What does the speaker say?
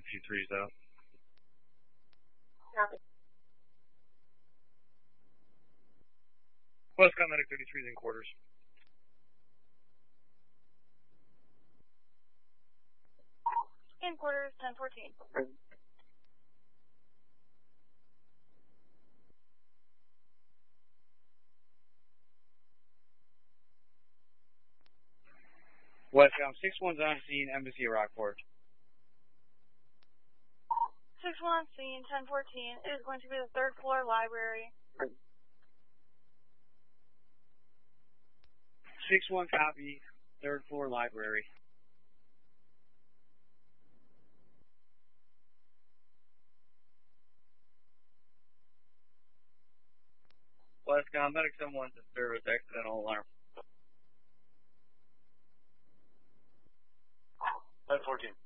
2-3's out. Copy. Westcom Medic 33's in quarters. In quarters, 10-14. Westcom 6-1's on scene, Embassy of Rockport. 6-1 on scene, 10-14. It is going to be the third floor library. 6-1 copy, third floor library. Westcom Medic 7-1 to service, accidental alarm. 10-14.